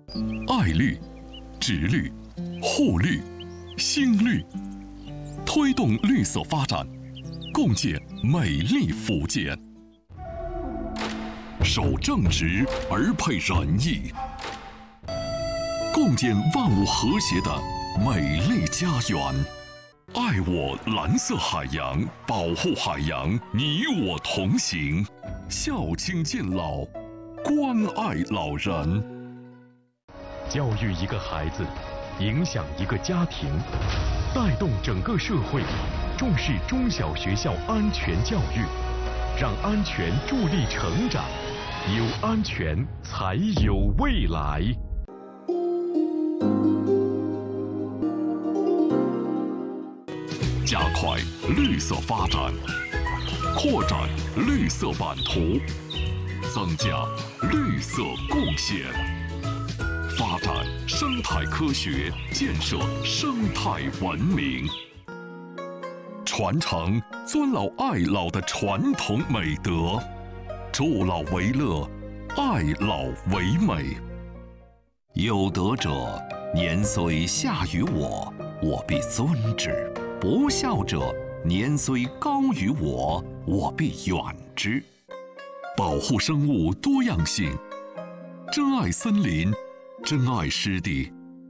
爱绿、植绿、护绿、新绿，推动绿色发展，共建美丽福建。守正直而配仁义，共建万物和谐的美丽家园。爱我蓝色海洋，保护海洋，你我同行。孝亲敬老，关爱老人。 教育一个孩子，影响一个家庭，带动整个社会，重视中小学校安全教育，让安全助力成长，有安全才有未来。 加快绿色发展，扩展绿色版图，增加绿色贡献，发展生态科学，建设生态文明，传承尊老爱老的传统美德，助老为乐，爱老为美。有德者，年虽下于我，我必尊之；不孝者，年虽高于我，我必远之。保护生物多样性，珍爱森林，珍爱湿地，